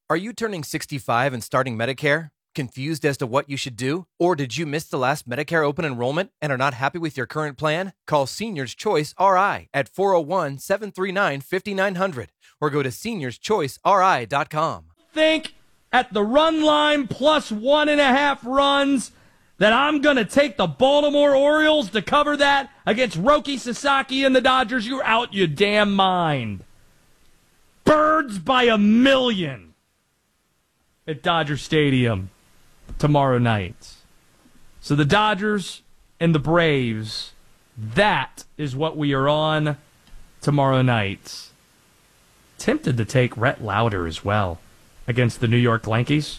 Are you turning 65 and starting Medicare? Confused as to what you should do? Or did you miss the last Medicare open enrollment and are not happy with your current plan? Call Seniors Choice RI at 401-739-5900 or go to seniorschoiceri.com. Think at the run line plus 1.5 runs that I'm going to take the Baltimore Orioles to cover that against Roki Sasaki and the Dodgers? You're out your damn mind. Birds by 1,000,000 at Dodger Stadium tomorrow night. So the Dodgers and the Braves, that is what we are on tomorrow night. Tempted to take Rhett Lauder as well against the New York Yankees.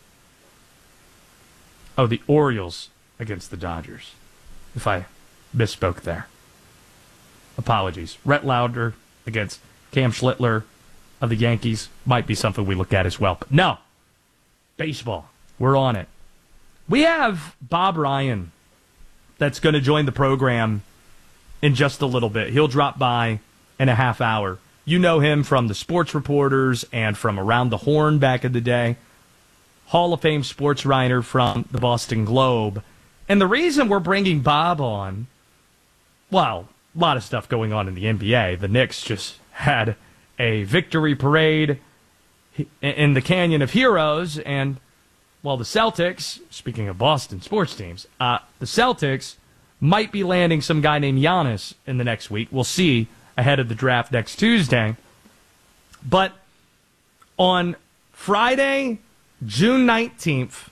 Oh, the Orioles against the Dodgers. If I misspoke there. Apologies. Rhett Lauder against Cam Schlittler of the Yankees might be something we look at as well. But no. Baseball. We're on it. We have Bob Ryan that's going to join the program in just a little bit. He'll drop by in a half hour. You know him from the Sports Reporters and from Around the Horn back in the day. Hall of Fame sports writer from the Boston Globe. And the reason we're bringing Bob on, well, a lot of stuff going on in the NBA. The Knicks just had a victory parade in the Canyon of Heroes, and, well, the Celtics, speaking of Boston sports teams, the Celtics might be landing some guy named Giannis in the next week. We'll see ahead of the draft next Tuesday. But on Friday, June 19th,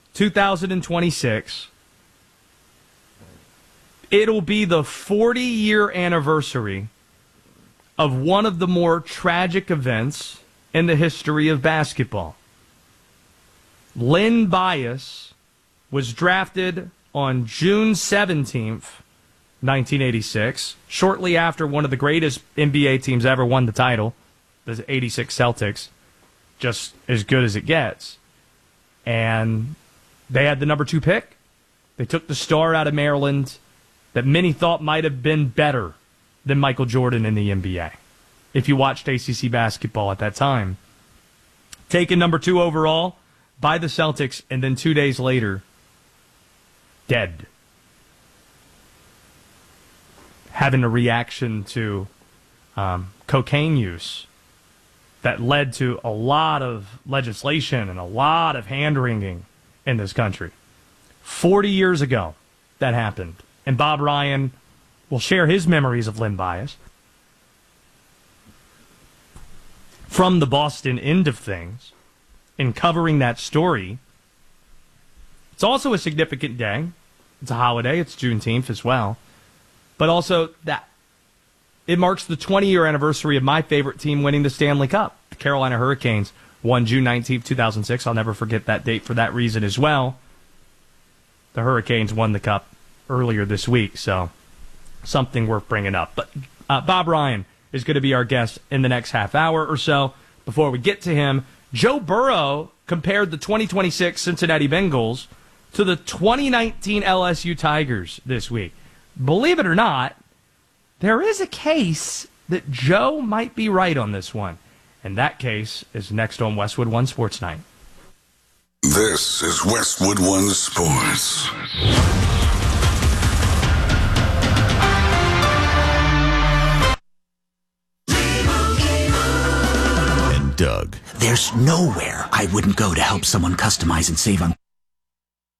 2026, it'll be the 40-year anniversary of one of the more tragic events in the history of basketball. Len Bias was drafted on June 17th, 1986, shortly after one of the greatest NBA teams ever won the title, the 86 Celtics, just as good as it gets. And they had the number 2 pick. They took the star out of Maryland that many thought might have been better than Michael Jordan in the NBA, if you watched ACC basketball at that time. Taken number 2 overall by the Celtics, and then 2 days later, dead. Having a reaction to cocaine use that led to a lot of legislation and a lot of hand-wringing in this country. 40 years ago, that happened. And Bob Ryan will share his memories of Len Bias from the Boston end of things in covering that story. It's also a significant day. It's a holiday. It's Juneteenth as well. But also that it marks the 20-year anniversary of my favorite team winning the Stanley Cup. The Carolina Hurricanes won June 19th, 2006. I'll never forget that date for that reason as well. The Hurricanes won the Cup earlier this week, so something worth bringing up. But Bob Ryan is going to be our guest in the next half hour or so. Before we get to him, Joe Burrow compared the 2026 Cincinnati Bengals to the 2019 LSU Tigers this week. Believe it or not, there is a case that Joe might be right on this one. And that case is next on Westwood One Sports Night. This is Westwood One Sports. And Doug. There's nowhere I wouldn't go to help someone customize and save on